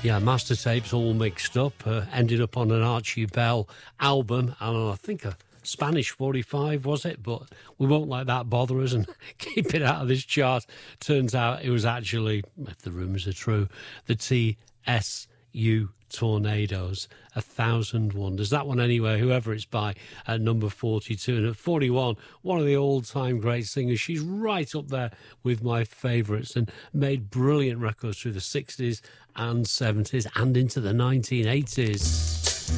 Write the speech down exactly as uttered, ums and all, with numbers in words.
Yeah, master tapes all mixed up. Uh, ended up on an Archie Bell album, and I think a Spanish forty-five, was it? But we won't let that bother us and keep it out of this chart. Turns out it was actually, if the rumours are true, the T S U Tornadoes, A Thousand Wonders. That one anyway, whoever it's by, at number forty-two. And at forty-one, one of the all-time great singers. She's right up there with my favourites and made brilliant records through the sixties and seventies and into the nineteen eighties.